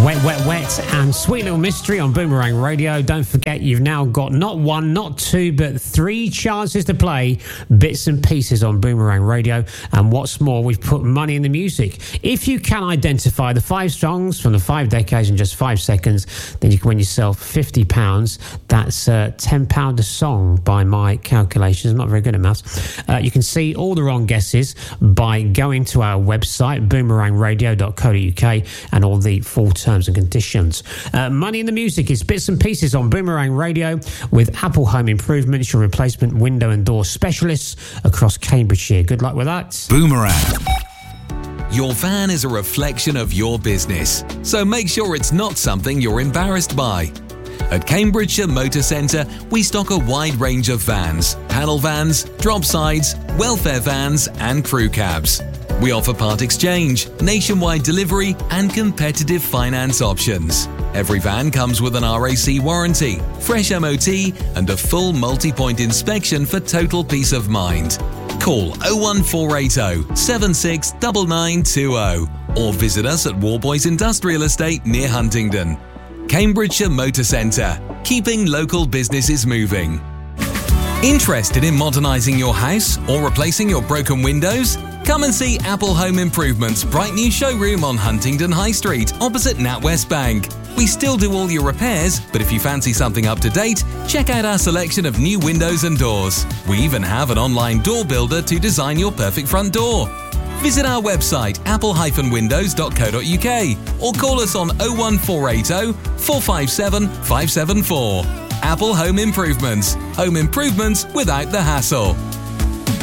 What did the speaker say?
Wet, Wet, Wet and Sweet Little Mystery on Boomerang Radio. Don't forget, you've now got not one, not two, but 3 chances to play bits and pieces on Boomerang Radio. And what's more, we've put money in the music. If you can identify the 5 songs from the 5 decades in just 5 seconds, then you can win yourself £50. That's £10 a song by my calculations. I'm not very good at maths. You can see all the wrong guesses by going to our website, boomerangradio.co.uk, and all the full terms and conditions. Money in the music is bits and pieces on Boomerang Radio with Apple Home Improvements, your replacement window and door specialists across Cambridgeshire. Good luck with that. Boomerang. Your van is a reflection of your business, so make sure it's not something you're embarrassed by. At Cambridgeshire Motor Centre, we stock a wide range of vans, panel vans, drop sides, welfare vans and crew cabs. We offer part exchange, nationwide delivery and competitive finance options. Every van comes with an RAC warranty, fresh MOT and a full multi-point inspection for total peace of mind. Call 01480 769920 or visit us at Warboys Industrial Estate near Huntingdon. Cambridgeshire Motor Centre, keeping local businesses moving. Interested in modernising your house or replacing your broken windows? Come and see Apple Home Improvements' bright new showroom on Huntingdon High Street, opposite NatWest Bank. We still do all your repairs, but if you fancy something up to date, check out our selection of new windows and doors. We even have an online door builder to design your perfect front door. Visit our website, apple-windows.co.uk, or call us on 01480 457 574. Apple Home Improvements. Home improvements without the hassle.